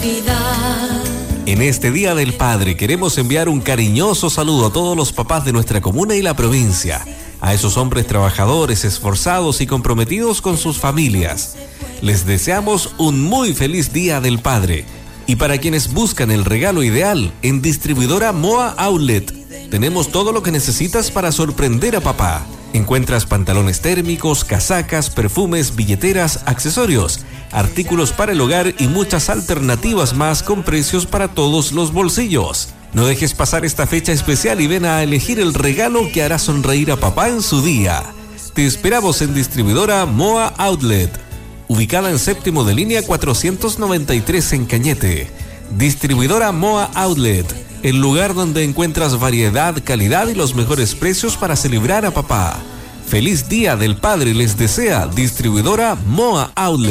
Navidad. En este Día del Padre queremos enviar un cariñoso saludo a todos los papás de nuestra comuna y la provincia, a esos hombres trabajadores, esforzados y comprometidos con sus familias. Les deseamos un muy feliz Día del Padre. Y para quienes buscan el regalo ideal, en Distribuidora Moa Outlet tenemos todo lo que necesitas para sorprender a papá. Encuentras pantalones térmicos, casacas, perfumes, billeteras, accesorios, artículos para el hogar y muchas alternativas más con precios para todos los bolsillos. No dejes pasar esta fecha especial y ven a elegir el regalo que hará sonreír a papá en su día. Te esperamos en Distribuidora Moa Outlet, ubicada en Séptimo de Línea 493 en Cañete. Distribuidora Moa Outlet, el lugar donde encuentras variedad, calidad y los mejores precios para celebrar a papá. Feliz Día del Padre les desea Distribuidora Moa Outlet.